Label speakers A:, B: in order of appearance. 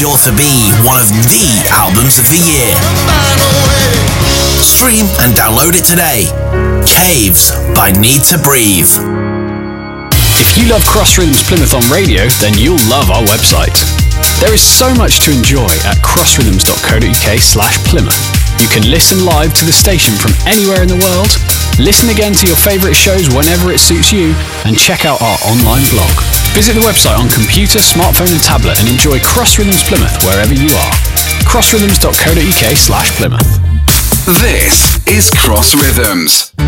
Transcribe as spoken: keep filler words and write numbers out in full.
A: sure to be one of the albums of the year. Stream and download it today. Caves by Need to Breathe.
B: If you love Cross Rhythms Plymouth on radio, then you'll love our website. There is so much to enjoy at crossrhythms.co.uk slash Plymouth. You can listen live to the station from anywhere in the world, listen again to your favourite shows whenever it suits you, and check out our online blog. Visit the website on computer, smartphone and tablet and enjoy Cross Rhythms Plymouth wherever you are. crossrhythms.co.uk slash Plymouth.
C: This is Cross Rhythms.